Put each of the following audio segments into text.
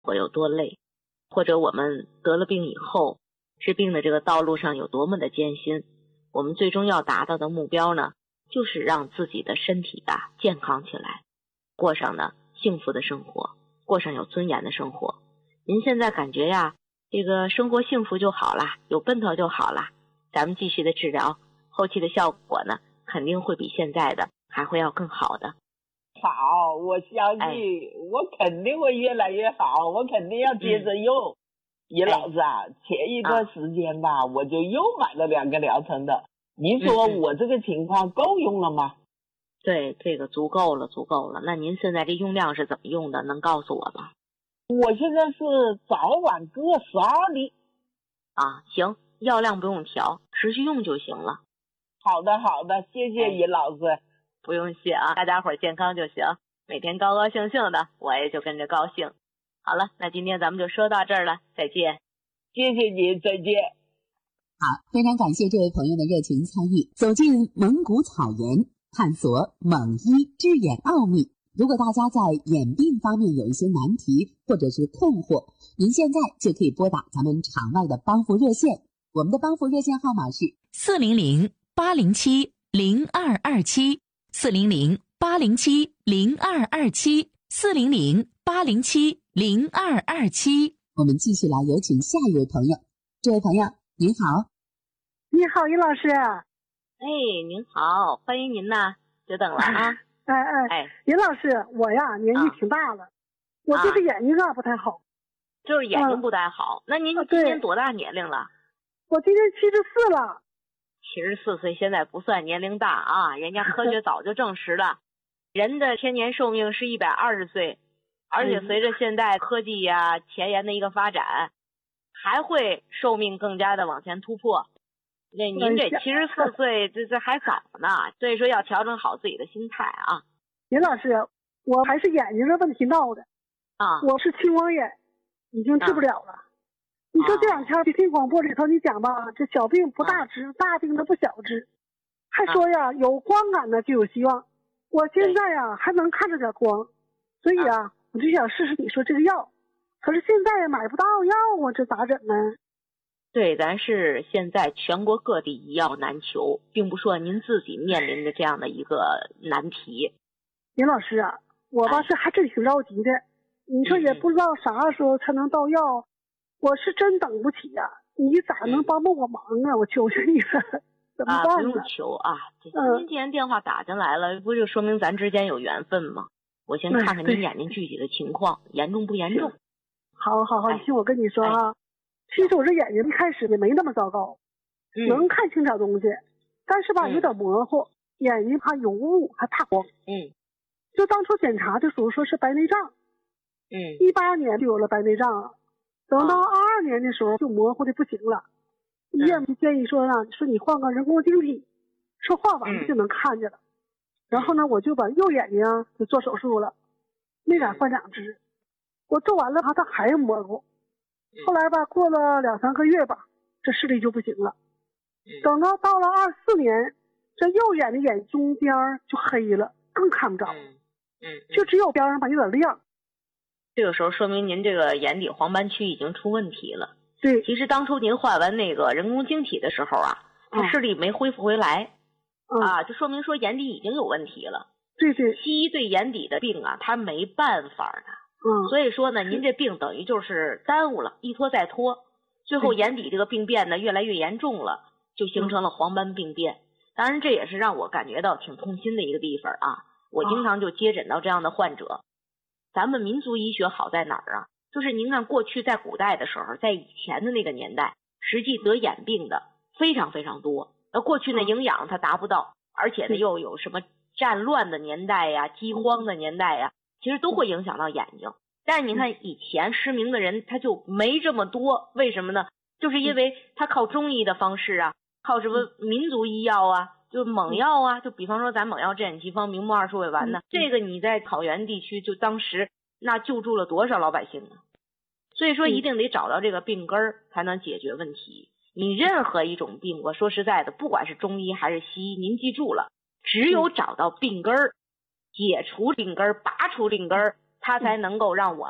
活有多累，或者我们得了病以后，治病的这个道路上有多么的艰辛。我们最终要达到的目标呢，就是让自己的身体健康起来，过上呢幸福的生活，过上有尊严的生活。您现在感觉这个生活幸福就好了，有奔头就好了，咱们继续的治疗，后期的效果呢，肯定会比现在的还会要更好的。 好，我相信我肯定会越来越好，我肯定要接着用。尹老师前一段时间我就又买了2个疗程的，您说我这个情况够用了吗？ 对，这个足够了。那您现在这用量是怎么用的？能告诉我吗？ 我现在是早晚各12粒。 行，药量不用调，持续用就行了。 好的，谢谢尹老师。 不用谢大家伙健康就行，每天高高兴兴的，我也就跟着高兴。好了，那今天咱们就说到这儿了，再见。 谢谢您，再见。 好，非常感谢这位朋友的热情参与，走进蒙古草原，探索蒙医治眼奥秘。如果大家在眼病方面有一些难题或者是困惑，您现在就可以拨打咱们场外的帮扶热线，我们的帮扶热线号码是 400-807-0227，400-807-0227，400-807-0227。 我们继续来有请下一位朋友。这位朋友您好。 你好，尹老师。 您好，欢迎您呐，久等了尹老师，我年纪挺大了，我这个眼睛不太好。 就是眼睛不太好。那您今年多大年龄了？ 我今年74了。 74岁现在不算年龄大人家科学早就证实了，人的天年寿命是120岁，而且随着现代科技前沿的一个发展，还会寿命更加的往前突破。那您这74岁这还早呢，所以说要调整好自己的心态尹老师，我还是眼睛的问题闹的我是青光眼，已经治不了了。你说这2天听广播里头你讲这小病不大治，大病的不小治，还说有光感呢就有希望。我现在还能看着点光，所以我就想试试你说这个药，可是现在也买不到药这咋整呢？ 对，咱是现在全国各地一药难求，并不说您自己面临的这样的一个难题。 尹老师我是还真挺着急的，你说也不知道啥时候才能到药，我是真等不起你咋能帮帮我忙我求求你了，怎么办呢？ 不用求您既然电话打进来了，不就说明咱之间有缘分吗？我先看看您眼睛具体的情况，严重不严重。 好，你听我跟你说其实我这眼睛一开始也没那么糟糕，能看清点东西，但是有点模糊，眼睛怕有雾，还怕光。就当初检查的时候说是白内障，18年就有了白内障了，等到22年的时候就模糊的不行了，医院就建议说说你换个人工晶体，说换完就能看见了。然后呢，我就把右眼睛就做手术了，没敢换2只，我做完了它还模糊。后来过了2-3个月这视力就不行了。等到了24年，这右眼的眼中边就黑了，更看不着。就只有边上有点亮。 这个时候说明您这个眼底黄斑区已经出问题了。 对， 其实当初您换完那个人工晶体的时候它视力没恢复回来就说明说眼底已经有问题了。 对， 西医对眼底的病它没办法的。所以说呢，您这病等于就是耽误了，一拖再拖，最后眼底这个病变呢越来越严重了，就形成了黄斑病变。当然这也是让我感觉到挺痛心的一个地方我经常就接诊到这样的患者。咱们民族医学好在哪儿就是您看过去在古代的时候，在以前的那个年代，实际得眼病的非常非常多。过去呢营养它达不到，而且呢又有什么战乱的年代饥荒的年代其实都会影响到眼睛。但是你看以前失明的人他就没这么多，为什么呢？就是因为他靠中医的方式靠什么民族医药就猛药就比方说咱猛药镇眼奇方明目2数尾丸呢，这个你在草原地区就当时那救助了多少老百姓所以说一定得找到这个病根儿才能解决问题。你任何一种病，我说实在的，不管是中医还是西医，您记住了，只有找到病根儿，解除病根儿，拔除病根儿，它才能够让我们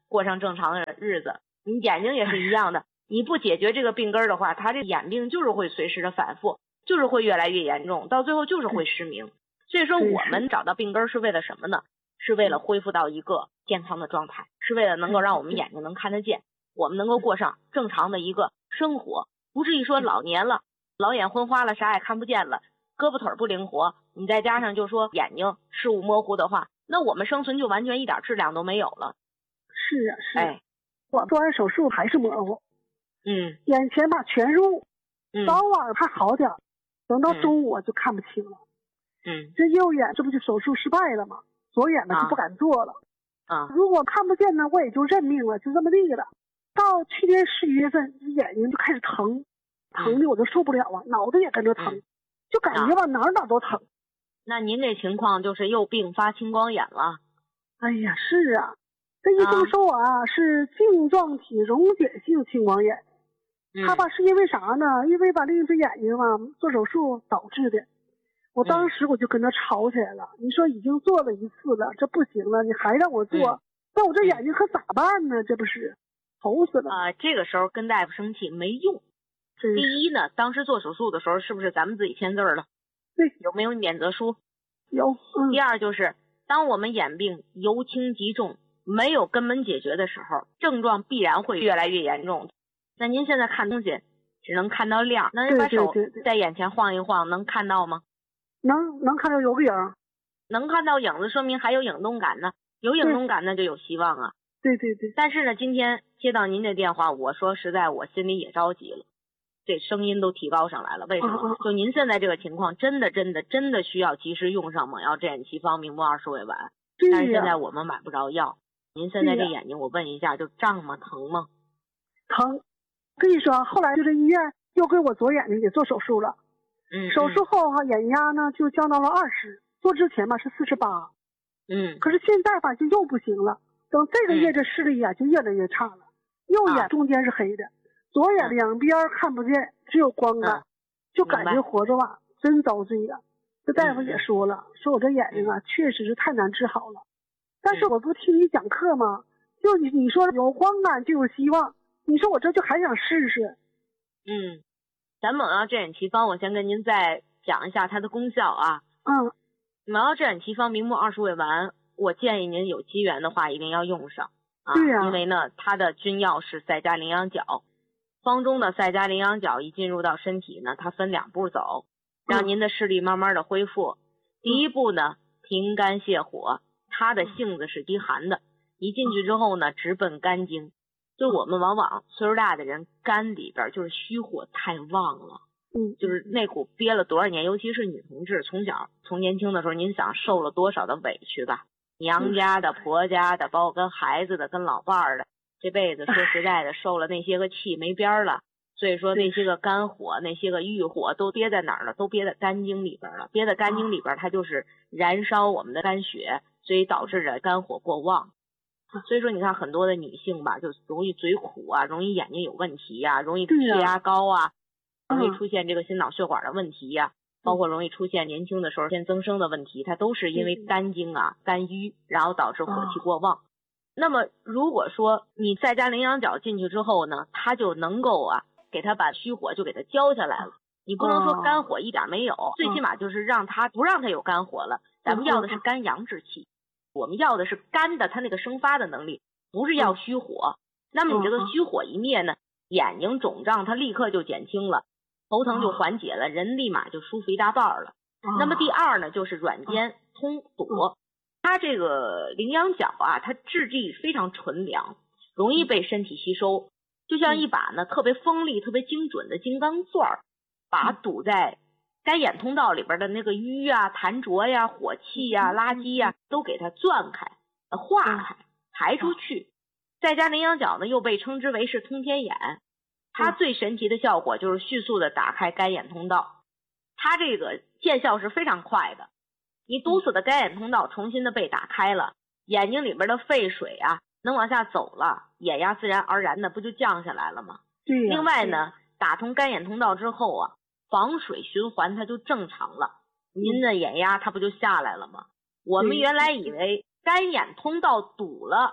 过上正常的日子。你眼睛也是一样的，你不解决这个病根的话，它这眼病就是会随时的反复，就是会越来越严重，到最后就是会失明。所以说我们找到病根是为了什么呢？是为了恢复到一个健康的状态，是为了能够让我们眼睛能看得见，我们能够过上正常的一个生活，不至于说老年了，老眼昏花了，啥也看不见了，胳膊腿不灵活，你再加上就说眼睛视物模糊的话，那我们生存就完全一点质量都没有了。 是啊，是啊。我做完手术还是模糊。眼前吧全入，早晚还好点，等到中午我就看不清了。这右眼这不就手术失败了吗？左眼呢就不敢做了。如果看不见呢，我也就认命了，就这么地了。到去年11月份，眼睛就开始疼，疼的我就受不了啊，脑袋也跟着疼，就感觉吧哪儿都疼。 那您这情况就是又并发青光眼了。 哎呀，是啊，这医生说我是晶状体溶解性青光眼。他吧是因为啥呢？因为吧另一只眼睛做手术导致的。我当时我就跟他吵起来了。你说已经做了一次了，这不行了，你还让我做，那我这眼睛可咋办呢？这不是愁死了。 这个时候跟大夫生气没用。第一呢，当时做手术的时候是不是咱们自己签字了？ 对， 有没有免责书？ 有。 第二就是当我们眼病由轻及重，没有根本解决的时候，症状必然会越来越严重。那您现在看东西只能看到亮，那您把手在眼前晃一晃，能看到吗？ 能看到有个影， 能看到影子，说明还有影动感呢。有影动感那就有希望啊。 对。 但是呢，今天接到您的电话，我说实在，我心里也着急了，这声音都提高上来了。为什么？就您现在这个情况，真的需要及时用上猛药支眼奇方明目20味丸。但是现在我们买不着药。您现在这眼睛，我问一下，就胀吗？疼吗？ 疼。跟你说，后来就是医院又给我左眼睛给做手术了。手术后眼压呢就降到了20，做之前是48。可是现在就又不行了。等这个月这视力就越来越差了。右眼中间是黑的，左眼两边看不见，只有光感，就感觉活着真遭罪呀。这大夫也说了，说我这眼睛确实是太难治好了。但是我不听你讲课吗？就你说有光感就有希望，你说我这就还想试试。 咱猛药支眼奇方，我先跟您再讲一下它的功效啊。猛药支眼奇方明目20味丸，我建议您有机缘的话一定要用上对呀。 因为呢，它的君药是赛加羚羊角，方中的赛加羚羊角一进入到身体呢，它分2步走，让您的视力慢慢的恢复。第一步呢，平肝泻火，它的性子是低寒的，一进去之后呢，直奔肝经。就我们往往岁数大的人，肝里边就是虚火太旺了，就是那股憋了多少年，尤其是女同志，从年轻的时候，您想受了多少的委屈吧？娘家的、婆家的，包括跟孩子的、跟老伴儿的，这辈子说实在的，受了那些个气没边了。所以说那些个肝火、那些个郁火都憋在哪儿了？都憋在肝经里边了。憋在肝经里边，它就是燃烧我们的肝血，所以导致着肝火过旺。所以说你看很多的女性吧，就容易嘴苦容易眼睛有问题容易血压高容易出现这个心脑血管的问题包括容易出现年轻的时候先增生的问题，它都是因为肝经肝郁，然后导致火气过旺。那么如果说你赛加羚羊角进去之后呢，它就能够给它把虚火就给它浇下来了。你不能说肝火一点没有，最起码就是不让它有肝火了。咱们要的是肝阳之气。我们要的是肝的它那个生发的能力，不是要虚火。那么你这个虚火一灭呢，眼睛肿胀它立刻就减轻了，头疼就缓解了，人立马就舒服一大半了。那么第二呢，就是软坚通堵。它这个羚羊角它质地非常纯良，容易被身体吸收，就像一把呢特别锋利、特别精准的金刚钻，把堵在肝眼通道里边的那个瘀痰浊火气垃圾都给它钻开、化开、排出去。赛加羚羊角呢，又被称之为是通天眼，它最神奇的效果就是迅速的打开肝眼通道，它这个见效是非常快的。你堵死的肝眼通道重新的被打开了，眼睛里边的废水能往下走了，眼压自然而然的不就降下来了吗？ 对呀。 另外呢，打通肝眼通道之后防水循环它就正常了，您的眼压它不就下来了吗？我们原来以为肝眼通道堵了，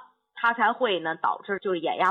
它才会呢导致就是眼压